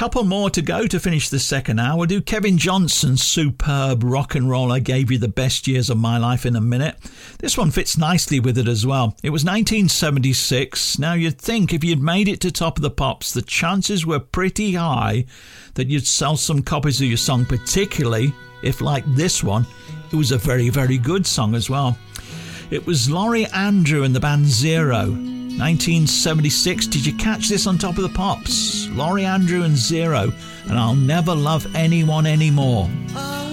couple more to go to finish the second hour. We'll do Kevin Johnson's superb Rock and Roll, I Gave You the Best Years of My Life, in a minute. This one fits nicely with it as well. It was 1976. Now, you'd think if you'd made it to Top of the Pops, the chances were pretty high that you'd sell some copies of your song, particularly if, like this one, it was a very, very good song as well. It was Laurie Andrew and the band Zero. 1976. Did you catch this on Top of the Pops? Laurie Andrew and Zero, and I'll Never Love Anyone Anymore.